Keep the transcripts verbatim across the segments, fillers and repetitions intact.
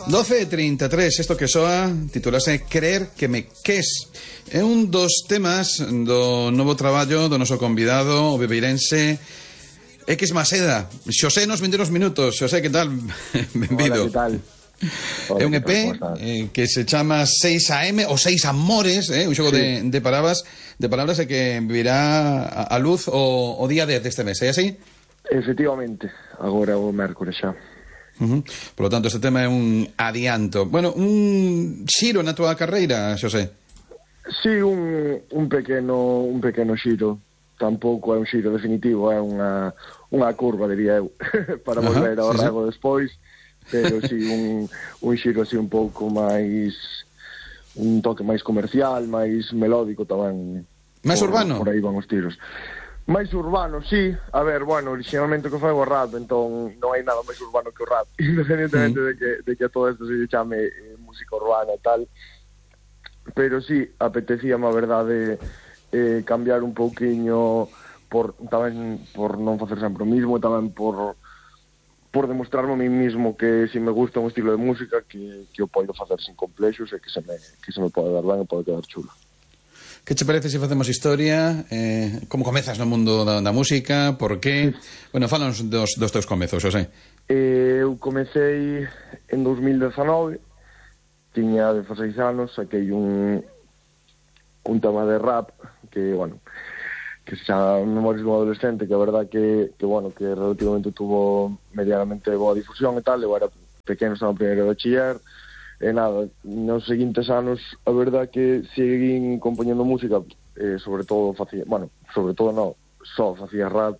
doce e trinta e tres, isto que soa titulase Creer que me ques. É un dos temas do novo traballo do noso convidado, o bebeirense X Maseda. Xosé nos vinte minutos. Xosé, que tal? Benvido. Hola, que tal? Hola, É un E P eh, que se chama seis A M ou seis Amores, eh, un xogo sí. de, de palabras de palabras e que virá a, a luz o, o día dez deste mes, é así? Efectivamente, agora o mércores xa. Uh-huh. Por lo tanto, este tema é un adianto. Bueno, un xiro na túa carreira, Xosé? Sí, un, un pequeno un pequeno xiro. Tampouco é un xiro definitivo, é unha, unha curva, diría eu, para volver uh-huh, ao sí, rego sí. despois. Pero sí, un, un xiro así un pouco máis, un toque máis comercial, máis melódico tamén. Máis por, urbano? Por aí van os tiros. Máis urbano, sí. A ver, bueno, originalmente que foi o rap, entón non hai nada máis urbano que o rap, independentemente mm. de, que, de que a todo isto se chame eh, música urbana e tal. Pero sí, apetecíame a verdade eh, cambiar un pouquiño por tamén por non facer sempre o mismo, tamén por por demostrarme a mí mismo que se si me gusta un estilo de música que, que o podo facer sin complexos e que se me, que se me pode dar ben e pode quedar chulo. Que che parece se facemos historia? Eh, como comezas no mundo da, da música? Por qué? Bueno, fálanos dos, dos teus comezos, Xosé. Eh, eu comecei en dos mil dezanove, tiña dezaseis anos, saquei un un tema de rap que, bueno, que se chama Memorias de un adolescente, que a verdad que, que bueno, que relativamente tuvo medianamente boa difusión e tal. Eu era pequeno, estaba no primeiro de bachiller, e nada, nos seguintes anos a verdad que seguín compoñendo música, eh, sobre todo facía, bueno, sobre todo non, só facía rap,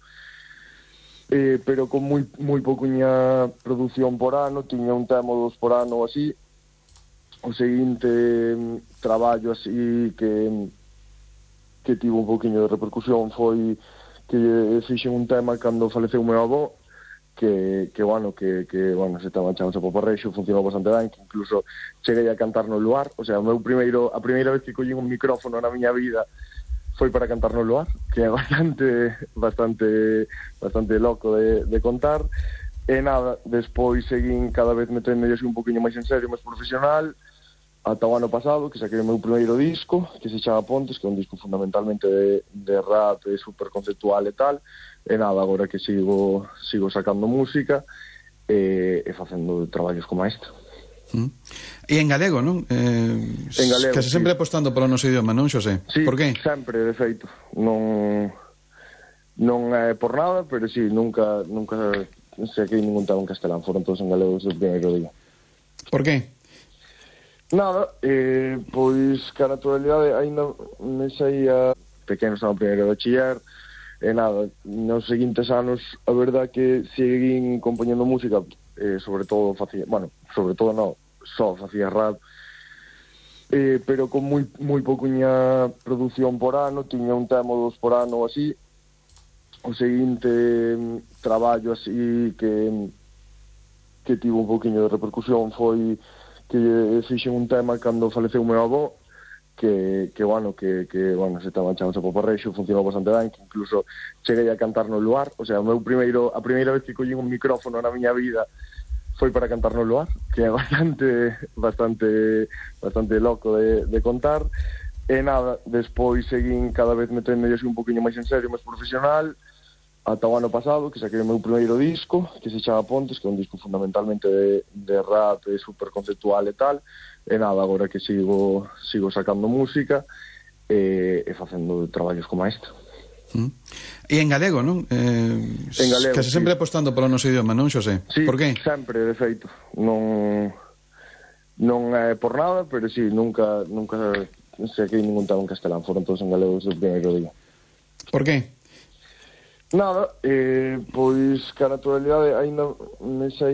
eh, pero con moi moi pouquiña produción por ano, tiña un tema dos por ano ou así. O seguinte traballo así que que tivo un pouquiño de repercusión foi que fixen un tema cando faleceu o meu avó, que, que bueno, que, que bueno, se estaba chamando a Poparreixo, funcionou bastante ben, que incluso cheguei a cantar no luar. O sea, o meu primeiro, a primeira vez que collín un micrófono na miña vida foi para cantar no luar, que é bastante bastante bastante loco de, de contar. E nada, despois seguín cada vez metendo así un pouquiño máis en serio, máis profesional, ata o ano pasado, que saquei o meu primeiro disco, que se chama Pontes, que é un disco fundamentalmente de, de rap, de super conceptual e tal. E nada, agora que sigo sigo sacando música e, e facendo traballos como este. Mm. E en galego, non? Eh, en galego, casi sí. Sempre apostando polo noso idioma, non, Xosé? Sí, por qué? Sempre, de feito. Non non é por nada, pero sí, nunca nunca saquei ningún tema en castelán, foron todos en galego desde o primeiro día. Por qué? Nada, eh, pois que a naturalidade ainda me saía pequeno, estaba no primeiro de bachiller, e nada, nos seguintes anos a verdad que seguín compoñendo música, eh, sobre todo facía, bueno, sobre todo non, só facía rap, eh, pero con moi moi pouquiña produción por ano, tiña un tema dos por ano ou así. O seguinte traballo así que que tivo un pouquiño de repercusión foi que fixen un tema cando faleceu o meu avó, que, que bueno, que, que bueno, se estaba chamando a Poparreixo, funcionou bastante ben, que incluso cheguei a cantar no luar. O sea, o meu primeiro, a primeira vez que collín un micrófono na miña vida foi para cantar no luar, que é bastante bastante bastante loco de, de contar. E nada, despois seguín cada vez metendo así un poquinho máis en serio, máis profesional, ata o ano pasado, que saquei o meu primeiro disco, que se chama Pontes, que é un disco fundamentalmente de, de rap, de super conceptual e tal. E nada, agora que sigo sigo sacando música e, e facendo traballos como este. Mm. E en galego, non? Eh, en galego, casi sempre sí. apostando polo noso idioma, non, Xosé? Sí, por qué? Sempre, de feito. Non non é por nada, pero sí, nunca nunca saquei ningún tema en castelán, foron todos en galego desde o primeiro día. Por qué? Nada, eh, pois que a naturalidade ainda me saía